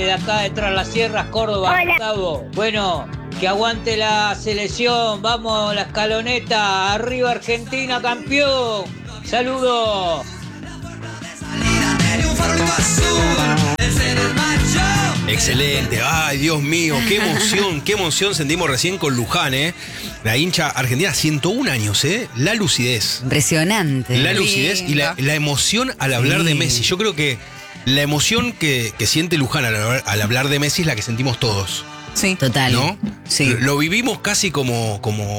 De acá detrás las sierras, Córdoba, Gustavo. Bueno, que aguante la selección, vamos la escaloneta, arriba Argentina, campeón. Saludos. Excelente, ay Dios mío, qué emoción sentimos recién con Luján, la hincha argentina, 101 años, la lucidez. Impresionante. La lucidez y la emoción al hablar de Messi. Yo creo que la emoción que siente Luján al hablar de Messi es la que sentimos todos. Sí, total. ¿No? Sí. Lo vivimos casi como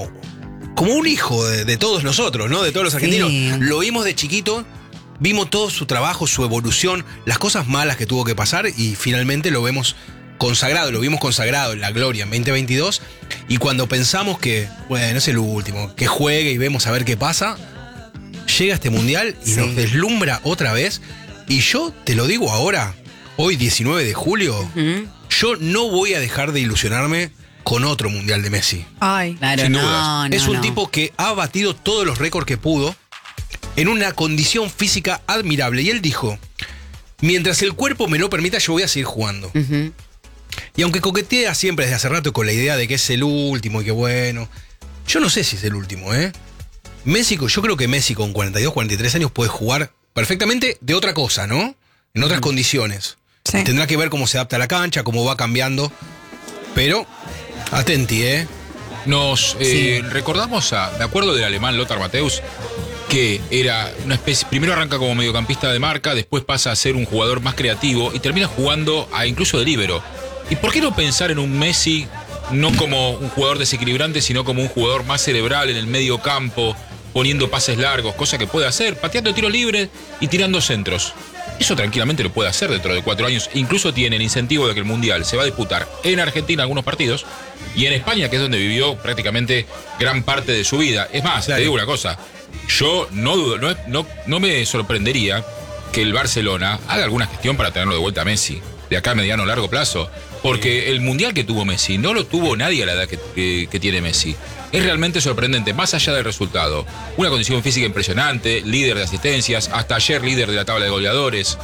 un hijo de todos nosotros, ¿no? De todos los argentinos. Sí. Lo vimos de chiquito. Vimos todo su trabajo, su evolución, las cosas malas que tuvo que pasar y finalmente lo vimos consagrado en la gloria en 2022. Y cuando pensamos que, bueno, es el último, que juegue y vemos a ver qué pasa, llega este mundial y nos deslumbra otra vez. Y yo te lo digo ahora, hoy 19 de julio, yo no voy a dejar de ilusionarme con otro mundial de Messi. Ay, claro, sin dudas. Es un tipo que ha batido todos los récords que pudo, en una condición física admirable. Y él dijo, mientras el cuerpo me lo permita, yo voy a seguir jugando. Y aunque coquetea siempre desde hace rato con la idea de que es el último y que bueno, yo no sé si es el último, Messi, yo creo que Messi con 42, 43 años puede jugar perfectamente de otra cosa, ¿no? En otras condiciones. Sí. Tendrá que ver cómo se adapta a la cancha, cómo va cambiando. Pero, atenti, Nos recordamos me acuerdo del alemán Lothar Matthäus, que era una especie, primero arranca como mediocampista de marca, después pasa a ser un jugador más creativo y termina jugando incluso de líbero. ¿Y por qué no pensar en un Messi no como un jugador desequilibrante, sino como un jugador más cerebral en el medio campo, poniendo pases largos, cosa que puede hacer, pateando tiros libres y tirando centros? Eso tranquilamente lo puede hacer dentro de 4 años. Incluso tiene el incentivo de que el Mundial se va a disputar en Argentina algunos partidos y en España, que es donde vivió prácticamente gran parte de su vida. Es más, te digo una cosa, yo no dudo, no me sorprendería que el Barcelona haga alguna gestión para tenerlo de vuelta a Messi, de acá a mediano o largo plazo, porque el Mundial que tuvo Messi no lo tuvo nadie a la edad que tiene Messi. Es realmente sorprendente, más allá del resultado. Una condición física impresionante, líder de asistencias, hasta ayer líder de la tabla de goleadores.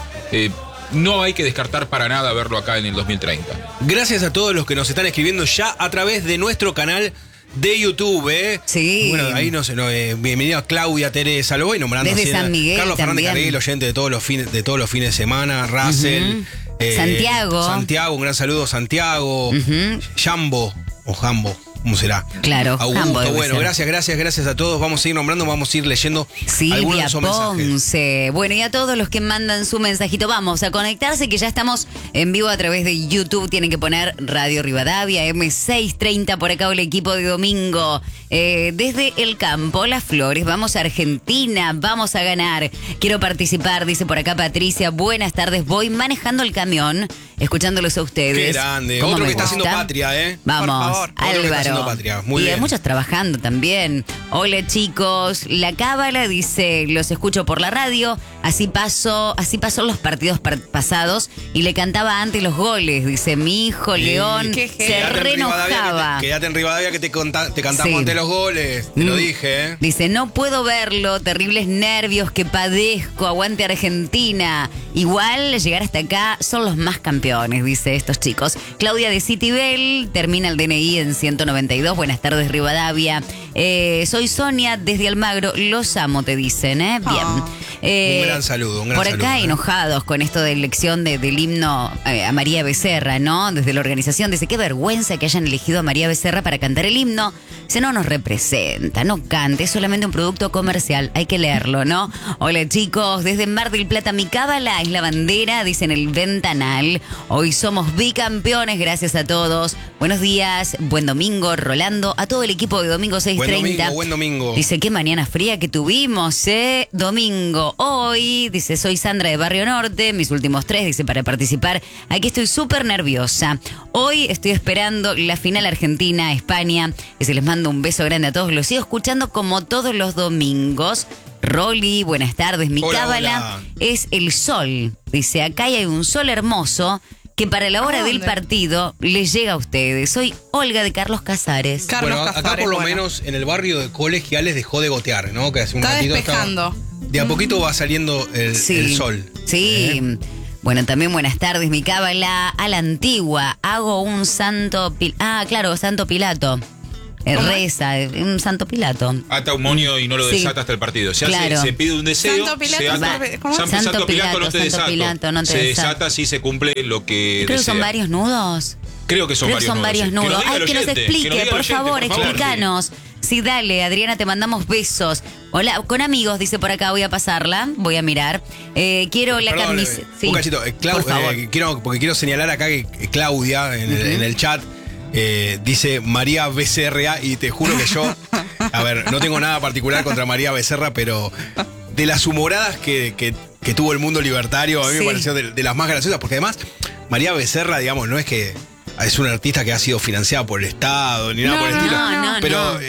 No hay que descartar para nada verlo acá en el 2030. Gracias a todos los que nos están escribiendo ya a través de nuestro canal de YouTube, Sí. Bueno, ahí bienvenido a Claudia, Teresa, lo voy nombrando. Desde así, San Miguel Carlos Fernández también. Carril, oyente de todos los fines de semana, Russell, Santiago, un gran saludo, Santiago, Jambo o Jambo. ¿Cómo será? Claro, Augusto, Jambo debe bueno, ser. gracias a todos. Vamos a ir nombrando, vamos a ir leyendo algunos Silvia de esos mensajes. Ponce. Bueno, y a todos los que mandan su mensajito, vamos a conectarse, que ya estamos en vivo a través de YouTube. Tienen que poner Radio Rivadavia, M630, por acá el equipo de domingo. Desde el campo, Las Flores, vamos a Argentina, vamos a ganar. Quiero participar, dice por acá Patricia. Buenas tardes, voy manejando el camión, escuchándolos a ustedes. Qué grande. ¿Cómo Otro me que está gusta? haciendo patria, Vamos, Por favor. Otro que está Álvaro. haciendo patria. Muy y bien. hay muchos trabajando también. Hola chicos, la Cábala dice, los escucho por la radio, así pasó los partidos pasados y le cantaba antes los goles, dice mi hijo León, qué se genial. reenojaba. Quédate en Rivadavia que te cantamos Sí. ante los goles. Te lo dije, Dice, no puedo verlo, terribles nervios que padezco, aguante Argentina. Igual llegar hasta acá son los más campeones, dice estos chicos. Claudia de Citibel, termina el DNI en 192. Buenas tardes, Rivadavia. Soy Sonia desde Almagro, los amo, te dicen, Bien. Un gran saludo, un gran Por acá saludo, enojados con esto de elección del himno a María Becerra, ¿no? Desde la organización dice, qué vergüenza que hayan elegido a María Becerra para cantar el himno. Dice, no nos representa, no cante, es solamente un producto comercial, hay que leerlo, ¿no? Hola chicos, desde Mar del Plata, mi cábala es la bandera, dicen el Ventanal. Hoy somos bicampeones, gracias a todos. Buenos días, buen domingo, Rolando, a todo el equipo de Domingo 630. Buen domingo. Dice, qué mañana fría que tuvimos, domingo. Hoy, dice, soy Sandra de Barrio Norte, mis últimos 3, dice, para participar. Aquí estoy súper nerviosa. Hoy estoy esperando la final Argentina-España. Dice, les mando un beso grande a todos. Los sigo escuchando como todos los domingos. Rolly, buenas tardes. Mi Hola, cábala hola. es el sol. Dice, acá hay un sol hermoso que para la hora ¿A del dónde? partido les llega a ustedes. Soy Olga de Carlos Casares. Carlos Bueno, acá Casares, por lo bueno. menos en el barrio de Colegiales dejó de gotear, ¿no? Que hace un Está ratito despejando. de a poquito va saliendo el sol. Sí. Bueno, también buenas tardes, mi cábala a la antigua. Hago un santo... Santo Pilato. Reza, un Santo Pilato. Ata un moño y no lo desata hasta el partido. Se pide un deseo, Santo Pilato, se ata. ¿cómo? Santo Pilato no te Santo desato. Pilato no te se desato. desata si se cumple lo que Creo que desea. son varios nudos. Creo que son varios nudos. nudos. Que nos diga el Que nos oyente, explique, que nos diga el por oyente, favor, por favor. explícanos. Sí, dale, Adriana, te mandamos besos. Hola, con amigos, dice por acá, voy a pasarla, voy a mirar. Quiero la Perdón, camiseta. un cachito. por favor. Porque quiero señalar acá que Claudia, en el chat, dice María Becerra, y te juro que yo, a ver, no tengo nada particular contra María Becerra, pero de las humoradas que tuvo el mundo libertario, a mí me pareció de las más graciosas, porque además, María Becerra, digamos, no es que es una artista que ha sido financiada por el Estado, ni nada por el estilo. Pero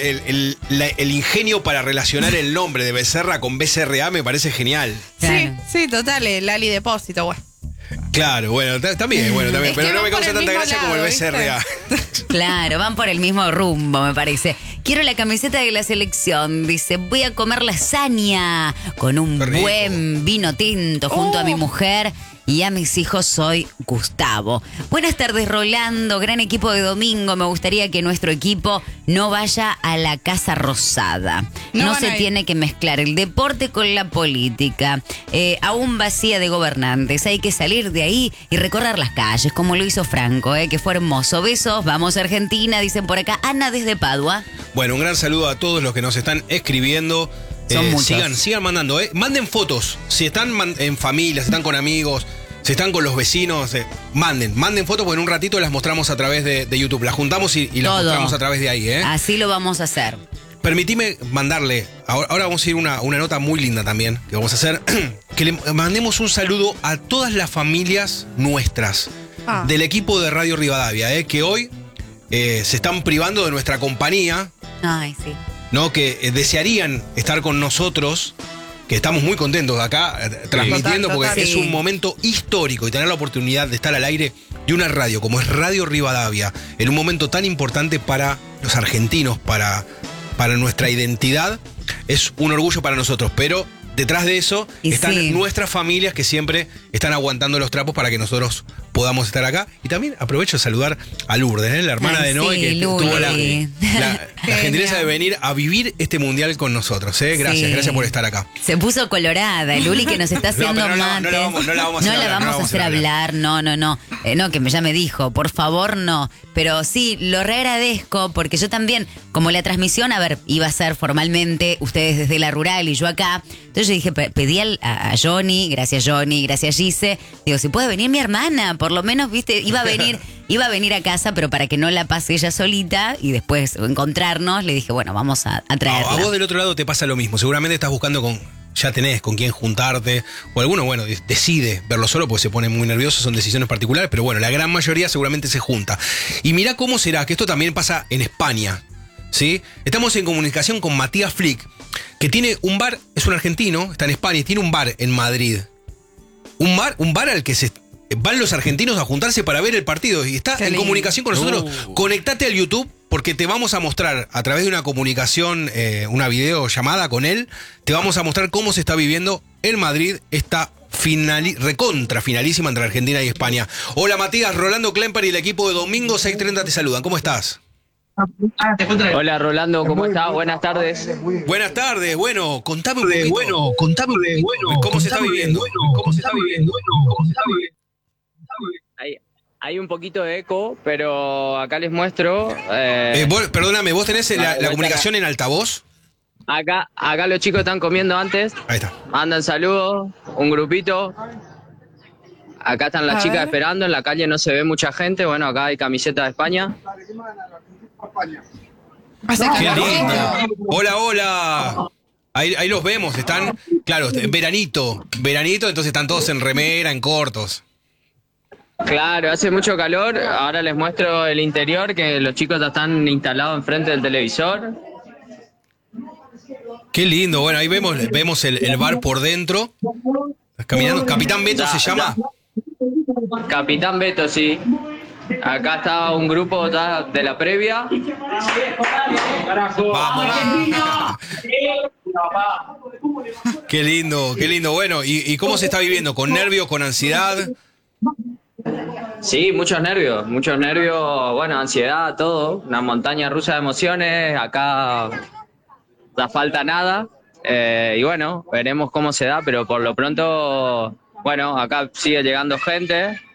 el ingenio para relacionar el nombre de Becerra con BCRA me parece genial. Claro. Sí, total, el Lali Depósito, güey. Claro, bueno, también, Es pero que no me van por causa el tanta mismo gracia como el lado, BCRA. Claro, van por el mismo rumbo, me parece. Quiero la camiseta de la selección. Dice, voy a comer lasaña con un Qué rico. buen vino tinto junto a mi mujer y a mis hijos. Soy Gustavo. Buenas tardes, Rolando. Gran equipo de domingo. Me gustaría que nuestro equipo no vaya a la Casa Rosada. No No van se a ir. tiene que mezclar el deporte con la política. Aún vacía de gobernantes. Hay que salir de ahí y recorrer las calles, como lo hizo Franco, que fue hermoso. Besos, vamos a Argentina, dicen por acá. Ana desde Padua. Bueno, un gran saludo a todos los que nos están escribiendo. Son muchos. Sigan mandando, manden fotos. Si están en familia, si están con amigos, si están con los vecinos, manden fotos, porque en un ratito las mostramos a través de YouTube. Las juntamos y las Todo. mostramos a través de ahí, Así lo vamos a hacer. Permitime mandarle, ahora vamos a ir una nota muy linda también, que vamos a hacer, que le mandemos un saludo a todas las familias nuestras, del equipo de Radio Rivadavia, que hoy se están privando de nuestra compañía, Ay, sí. ¿no? Que desearían estar con nosotros, que estamos muy contentos acá transmitiendo, Total, porque es sí. un momento histórico y tener la oportunidad de estar al aire de una radio como es Radio Rivadavia, en un momento tan importante para los argentinos, para nuestra identidad, es un orgullo para nosotros, pero detrás de eso Y están sí. nuestras familias que siempre están aguantando los trapos para que nosotros podamos estar acá. Y también aprovecho de saludar a Lourdes, la hermana Ay, de Noé, sí, que tuvo la Luli. gentileza de venir a vivir este mundial con nosotros. Gracias por estar acá. Se puso colorada, Luli, que nos está haciendo pero no mates. la vamos a hacer hablar. No, que ya me dijo, por favor, no. Pero sí, lo reagradezco, porque yo también, como la transmisión, iba a ser formalmente ustedes desde la rural y yo acá. Entonces yo dije, pedí a Johnny, gracias Gise. Digo, si puede venir mi hermana, por lo menos, viste, iba a venir a casa, pero para que no la pase ella solita y después encontrarnos, le dije, bueno, vamos a traerla. A vos del otro lado te pasa lo mismo. Seguramente estás buscando ya tenés con quién juntarte, o alguno, bueno, decide verlo solo porque se pone muy nervioso, son decisiones particulares, pero bueno, la gran mayoría seguramente se junta. Y mirá cómo será, que esto también pasa en España, ¿sí? Estamos en comunicación con Matías Flick, que tiene un bar, es un argentino, está en España y tiene un bar en Madrid. Un bar al que van los argentinos a juntarse para ver el partido y está en comunicación con nosotros. Conectate al YouTube porque te vamos a mostrar a través de una comunicación, una videollamada con él, te vamos a mostrar cómo se está viviendo en Madrid esta recontra finalísima entre Argentina y España. Hola Matías, Rolando Klemper y el equipo de Domingo 630 te saludan. ¿Cómo estás? Hola Rolando, ¿cómo estás? Buenas tardes. Buenas tardes, bueno, contame un poquito. ¿Cómo se está viviendo? Hay un poquito de eco, pero acá les muestro. Perdóname, ¿vos tenés la comunicación en altavoz? Acá los chicos están comiendo antes. Ahí está. Mandan saludos, un grupito. Acá están las chicas esperando, en la calle no se ve mucha gente. Bueno, acá hay camiseta de España. ¡Qué lindo! Hola. Ahí los vemos, están, claro, en veranito, entonces están todos en remera, en cortos. Claro, hace mucho calor. Ahora les muestro el interior, que los chicos ya están instalados enfrente del televisor. Qué lindo, bueno, ahí vemos el bar por dentro. Estás caminando. ¿Capitán Beto se llama? Capitán Beto, sí. Acá está un grupo de la previa. Vamos. Qué lindo. Bueno, ¿y cómo se está viviendo? ¿Con nervios, con ansiedad? Sí, muchos nervios, bueno, ansiedad, todo, una montaña rusa de emociones, acá no falta nada, y bueno, veremos cómo se da, pero por lo pronto, bueno, acá sigue llegando gente,